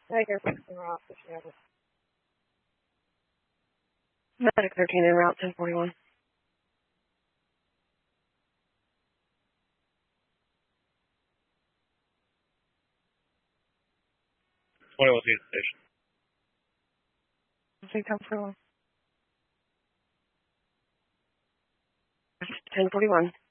Tiger 6 en route to Seattle. Medic 13 en route 1041. We'll see the station. I'll take 1041. 1041.